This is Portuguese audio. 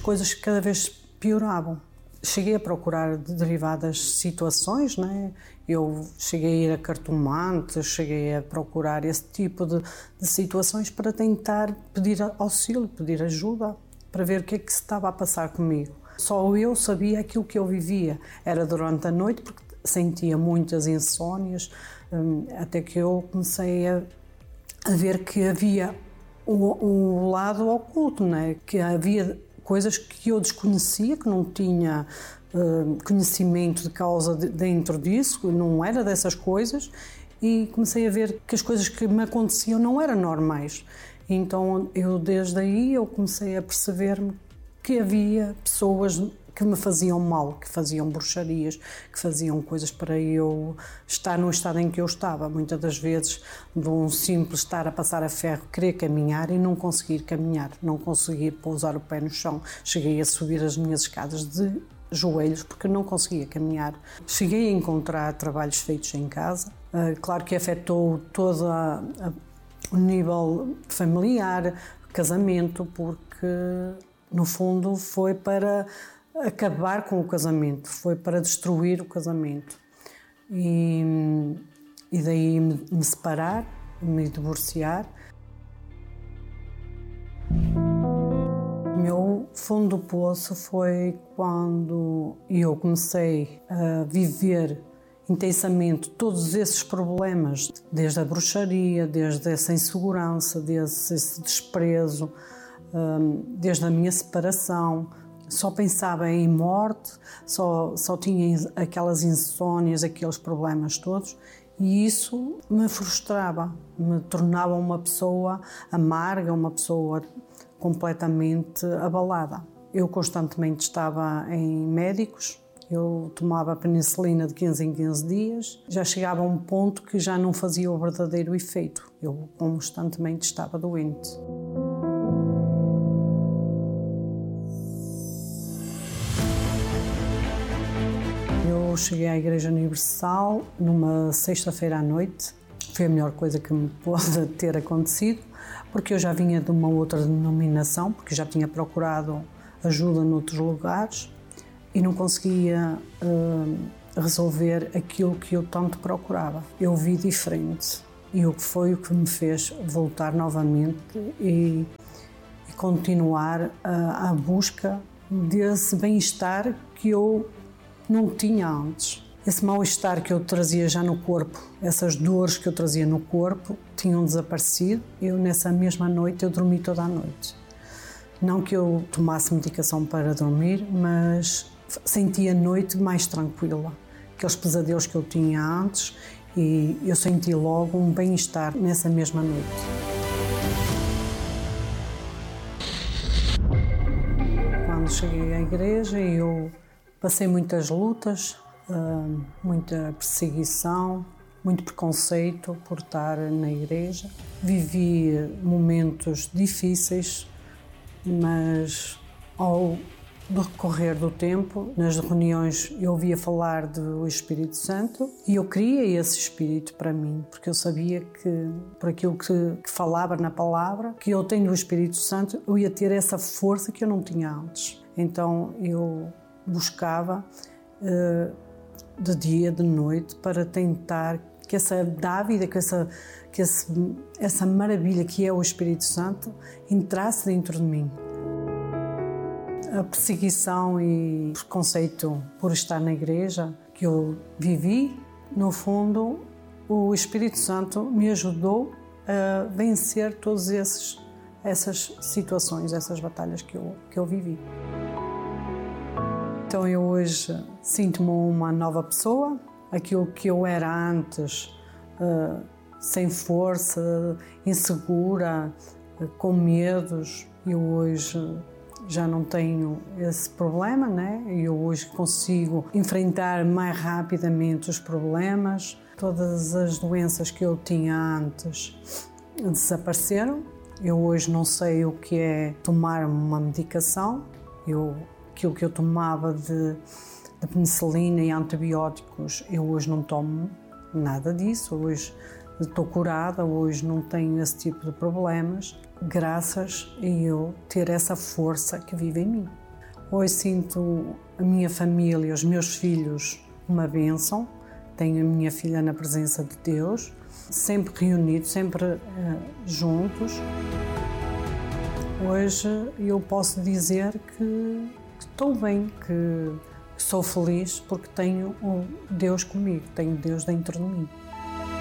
coisas cada vez pioravam. Cheguei a procurar derivadas situações, né? Eu cheguei a ir a cartomantes, cheguei a procurar esse tipo de situações para tentar pedir auxílio, pedir ajuda, para ver o que é que se estava a passar comigo. Só eu sabia aquilo que eu vivia. Era durante a noite, porque sentia muitas insónias, até que eu comecei a ver que havia o lado oculto, né? Que havia coisas que eu desconhecia, que não tinha conhecimento de causa dentro disso, não era dessas coisas, e comecei a ver que as coisas que me aconteciam não eram normais. Então eu desde aí eu comecei a perceber-me que havia pessoas que me faziam mal, que faziam bruxarias, que faziam coisas para eu estar no estado em que eu estava. Muitas das vezes, de um simples estar a passar a ferro, querer caminhar e não conseguir caminhar, não conseguir pousar o pé no chão. Cheguei a subir as minhas escadas de joelhos porque não conseguia caminhar. Cheguei a encontrar trabalhos feitos em casa. Claro que afetou todo o nível familiar, casamento, porque no fundo foi para acabar com o casamento, foi para destruir o casamento. E daí me separar, me divorciar. O meu fundo do poço foi quando eu comecei a viver intensamente todos esses problemas, desde a bruxaria, desde essa insegurança, desde esse desprezo, desde a minha separação. Só pensava em morte, só tinha aquelas insónias, aqueles problemas todos, e isso me frustrava, me tornava uma pessoa amarga, uma pessoa completamente abalada. Eu constantemente estava em médicos, eu tomava penicilina de 15 em 15 dias, já chegava a um ponto que já não fazia o verdadeiro efeito, eu constantemente estava doente. Eu cheguei à Igreja Universal numa sexta-feira à noite. Foi a melhor coisa que me pôde ter acontecido, porque eu já vinha de uma outra denominação, porque já tinha procurado ajuda noutros lugares e não conseguia resolver aquilo que eu tanto procurava. Eu vi diferente e o que foi o que me fez voltar novamente e continuar à busca desse bem-estar que eu não tinha antes. Esse mal-estar que eu trazia já no corpo, essas dores que eu trazia no corpo, tinham desaparecido. Eu, nessa mesma noite, eu dormi toda a noite. Não que eu tomasse medicação para dormir, mas senti a noite mais tranquila. Aqueles pesadelos que eu tinha antes, e eu senti logo um bem-estar nessa mesma noite. Quando cheguei à igreja, eu passei muitas lutas, muita perseguição, muito preconceito por estar na igreja. Vivi momentos difíceis, mas ao decorrer do tempo, nas reuniões eu ouvia falar do Espírito Santo e eu queria esse Espírito para mim, porque eu sabia que, por aquilo que falava na palavra, que eu tendo o Espírito Santo, eu ia ter essa força que eu não tinha antes. Então eu buscava de dia, de noite, para tentar que essa dávida, que essa maravilha que é o Espírito Santo entrasse dentro de mim. A perseguição e preconceito por estar na igreja que eu vivi, no fundo, o Espírito Santo me ajudou a vencer todas essas situações, essas batalhas que eu vivi. Então eu hoje sinto-me uma nova pessoa, aquilo que eu era antes, sem força, insegura, com medos, eu hoje já não tenho esse problema, né? Eu hoje consigo enfrentar mais rapidamente os problemas. Todas as doenças que eu tinha antes desapareceram. Eu hoje não sei o que é tomar uma medicação. Aquilo que eu tomava de penicilina e antibióticos, eu hoje não tomo nada disso. Hoje estou curada, hoje não tenho esse tipo de problemas, graças a eu ter essa força que vive em mim. Hoje sinto a minha família, os meus filhos, uma bênção. Tenho a minha filha na presença de Deus, sempre reunidos, sempre juntos. Hoje eu posso dizer que estou bem, que sou feliz porque tenho Deus comigo, tenho Deus dentro de mim.